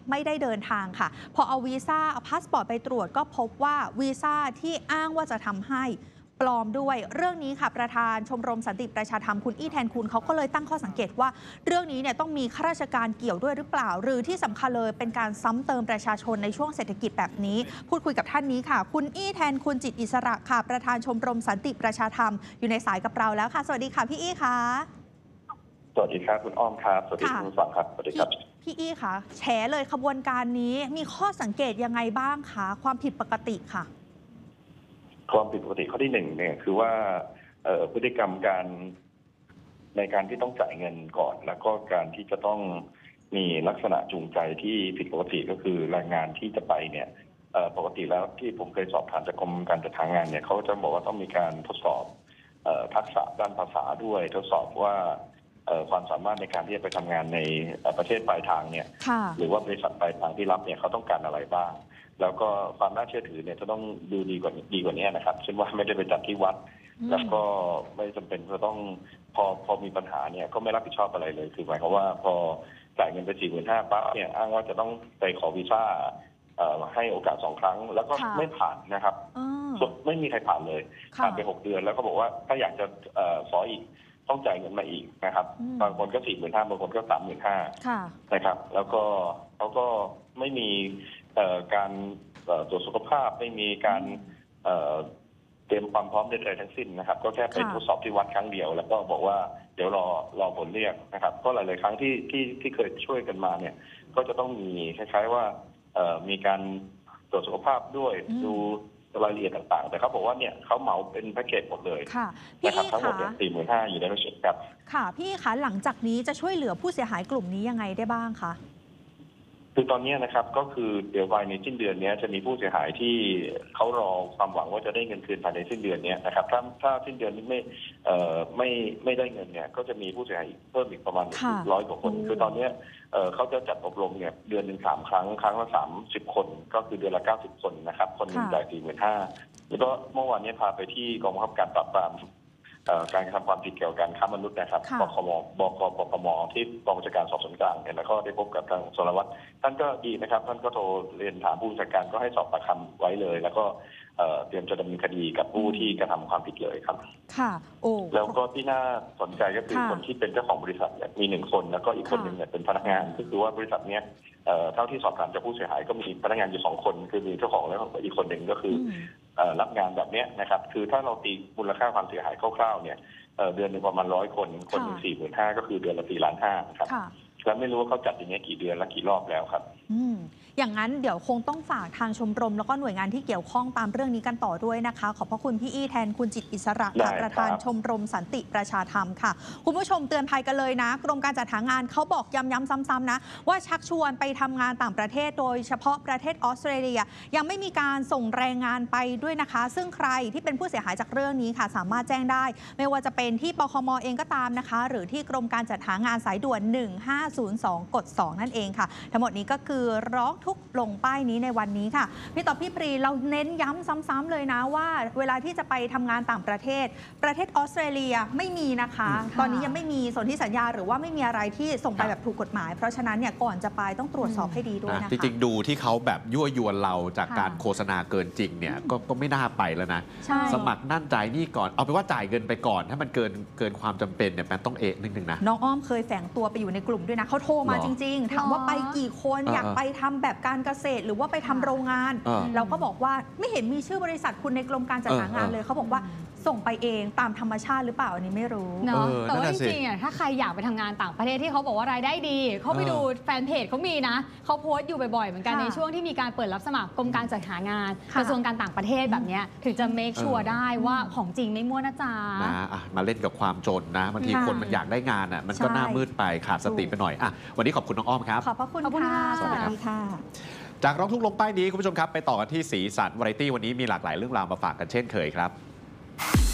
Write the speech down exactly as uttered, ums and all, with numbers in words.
ไม่ได้เดินทางค่ะพอเอาวีซ่าเอาพาสปอร์ตไปตรวจก็พบว่าวีซ่าที่อ้างว่าจะทำให้ปลอมด้วยเรื่องนี้ค่ะประธานชมรมสันติประชาธรรมคุณอี้แทนคุณเขาก็เลยตั้งข้อสังเกตว่าเรื่องนี้เนี่ยต้องมีข้าราชการเกี่ยวด้วยหรือเปล่าหรือที่สำคัญเลยเป็นการซ้ำเติมประชาชนในช่วงเศรษฐกิจแบบนี้พูดคุยกับท่านนี้ค่ะคุณอี้แทนคุณจิตอิสระค่ะประธานชมรมสันติประชาธรรมอยู่ในสายกับเราแล้วค่ะสวัสดีค่ะพี่อี้ค่ะสวัสดีครับคุณอ้อมครับสวัสดีคุณฟังครับสวัสดีครับพี่อี้ค่ะแฉเลยขบวนการนี้มีข้อสังเกตยังไงบ้างคะความผิดปกติค่ะความผิดปกติข้อที่หนึ่งเนี่ยคือว่าพฤติกรรมการในการที่ต้องจ่ายเงินก่อนแล้วก็การที่จะต้องมีลักษณะจูงใจที่ผิดปกติก็คือแรงงานที่จะไปเนี่ยปกติแล้วที่ผมเคยสอบถามจากกรมการจัดหางานเนี่ยเขาจะบอกว่าต้องมีการทดสอบทักษะด้านภาษาด้วยทดสอบว่าความสามารถในการที่จะไปทำงานในประเทศปลายทางเนี่ยหรือว่าบริษัทปลายทางที่รับเนี่ยเขาต้องการอะไรบ้างแล้วก็ความน่าเชื่อถือเนี่ยจะต้องดูดีกว่าดีกว่านี้นะครับเช่นว่าไม่ได้ไปจัดที่วัดแล้วก็ไม่จำเป็นจะต้องพอพอมีปัญหาเนี่ยก็ไม่รับผิดชอบอะไรเลยคือหมายความว่าพอจ่ายเงินไปสี่หมื่นห้าปั๊บเนี่ยอ้างว่าจะต้องไปขอวีซ่าให้โอกาสสองครั้งแล้วก็ไม่ผ่านนะครับไม่มีใครผ่านเลยผ่านไปหกเดือนแล้วก็บอกว่าถ้าอยากจะขออีกต้องจ่ายเงินมาอีกนะครับบางคนก็สี่หมื่นห้าบางคนก็สามหมื่นห้านะครับแล้วก็เขาก็ไม่มีการตรวจสุขภาพไม่มีการเตรียมความพร้อมใดๆทั้งสิ้นนะครับก็แค่ไปทดสอบที่วัดครั้งเดียวแล้วก็บอกว่าเดี๋ยวรอรอผลเรียกนะครับก็หลายๆครั้งที่ที่ที่เคยช่วยกันมาเนี่ยก็จะต้องมีคล้ายๆว่ามีการตรวจสุขภาพด้วยดูรายละเอียดต่างๆแต่เขาบอกว่าเนี่ยเขาเหมาเป็นแพ็กเกจหมดเลยนะครับทั้งหมดเนี่ยสี่หมื่นห้าอยู่ในระบบครับค่ะพี่คะหลังจากนี้จะช่วยเหลือผู้เสียหายกลุ่มนี้ยังไงได้บ้างคะคือตอนนี้นะครับก็คือเดี๋ยวภายในสิ้นเดือนนี้จะมีผู้เสียหายที่เขารอความหวังว่าจะได้เงินคืนภายในสิ้นเดือนนี้นะครับถ้าถ้าสิ้นเดือนนี้ไม่เอ่อไม่ไม่ได้เงินเนี่ยก็จะมีผู้เสียหายเพิ่มอีกประมาณร้อยกว่าคนคือตอนนี้เอ่อเขาจะจัดอบรมเนี่ยเดือนหนึ่งสามครั้งครั้งละสามสิบคนก็คือเดือนละเก้าสิบคนนะครับคนหนึ่งจ่ายสี่หมื่นห้าแล้วก็เมื่อวานนี้พาไปที่กองบังคับการปราบปรามการกระทำความผิดเกี่ยวกับการค้ามนุษย์นะครับบกมบกปปมที่กองบัญชาการสอบสวนกลางเนี่ยแล้วก็ได้พบกับทางสารวัตรท่านก็ดีนะครับท่านก็โทรเรียนถามผู้บัญชาการก็ให้สอบปากคำไว้เลยแล้วก็เตรียมจะดำเนินคดีกับผู้ที่กระทำความผิดเลยครับค่ะโอ้แล้วก็ที่น่าสนใจก็คือคนที่เป็นเจ้าของบริษัทเนี่ยมีหนึ่งคนแล้วก็อีกคนหนึ่งเนี่ยเป็นพนักงานก็คือว่าบริษัทเนี้ยเท่าที่สอบถามจากผู้เสียหายก็มีพนักงานอยู่สองคนคือมีเจ้าของแล้วก็อีกคนหนึ่งก็คือรับงานแบบนี้นะครับคือถ้าเราตีมูลค่าความเสียหายคร่าวๆเนี่ยเดือนหนึ่งประมาณร้อยคนคนหนึ่งสี่หมื่นห้าก็คือเดือนละสี่ล้านห้าครับแล้วไม่รู้ว่าเขาจัดอย่างนี้กี่เดือนและกี่รอบแล้วครับอืมอย่างนั้นเดี๋ยวคงต้องฝากทางชมรมแล้วก็หน่วยงานที่เกี่ยวข้องตามเรื่องนี้กันต่อด้วยนะคะขอบพระคุณพี่อี้แทนคุณจิตอิสระประธานชมรมสันติประชาธรรมค่ะคุณผู้ชมเตือนภัยกันเลยนะกรมการจัดหางานเขาบอกย้ำๆซ้ำๆนะว่าชักชวนไปทำงานต่างประเทศโดยเฉพาะประเทศออสเตรเลียยังไม่มีการส่งแรงงานไปด้วยนะคะซึ่งใครที่เป็นผู้เสียหายจากเรื่องนี้ค่ะสามารถแจ้งได้ไม่ว่าจะเป็นที่ปคม.เองก็ตามนะคะหรือที่กรมการจัดหางานสายด่วนหนึ่งห้าศูนย์สองกดสองนั่นเองค่ะทั้งหมดนี้ก็คือร้องทุกข์ลงป้ายนี้ในวันนี้ค่ะพี่ต่อพี่ปรีเราเน้นย้ำซ้ำๆเลยนะว่าเวลาที่จะไปทำงานต่างประเทศประเทศออสเตรเลียไม่มีนะคะตอนนี้ยังไม่มีสนธิสัญญาหรือว่าไม่มีอะไรที่ส่งไปแบบถูกกฎหมายเพราะฉะนั้นเนี่ยก่อนจะไปต้องตรวจสอบให้ดีด้วยนะคะจริงๆดูที่เขาแบบยั่วยวนเราจากการโฆษณาเกินจริงเนี่ยก็ก็ไม่น่าไปแล้วนะสมัครนั่นจ่ายนี่ก่อนเอาไปว่าจ่ายเงินไปก่อนถ้ามันเกินเกินความจำเป็นเนี่ยมันต้องเอะนิดนึงนะน้องอ้อมเคยแฝงตัวไปอยู่ในกลุ่มด้วยนะเขาโทรมาจริงๆถามว่าไปกี่คนอยากไปทำแบบการเกษตรหรือว่าไปทำโรงงานเราก็บอกว่าไม่เห็นมีชื่อบริษัทคุณในกรมการจัดหางานเลยเขาบอกว่าส่งไปเองตามธรรมชาติหรือเปล่าอันนี้ไม่รู้เนาะแต่ว่าจริงๆอ่ะถ้าใครอยากไปทำงานต่างประเทศที่เขาบอกว่ารายได้ดีเขาไปดูแฟนเพจเขามีนะเขาโพสต์อยู่บ่อยๆเหมือนกันในช่วงที่มีการเปิดรับสมัครกรมการจัดหางานกระทรวงการต่างประเทศแบบนี้ถึงจะเมคชัวร์ได้ว่าของจริงไม่มั่วนะจ๊ะนะมาเล่นกับความจนนะบางทีคนมันอยากได้งานอ่ะมันก็หน้ามืดไปขาดสติไปหน่อยอ่ะวันนี้ขอบคุณน้องอ้อมครับขอบพระคุณค่ะสวัสดีค่ะจากร้องทุกข์ลงป้ายนี้คุณผู้ชมครับไปต่อกันที่สีสันวาไรตี้วันนี้มีหลากหลายเรื่องราวมาฝากกันเช่นเคยครับ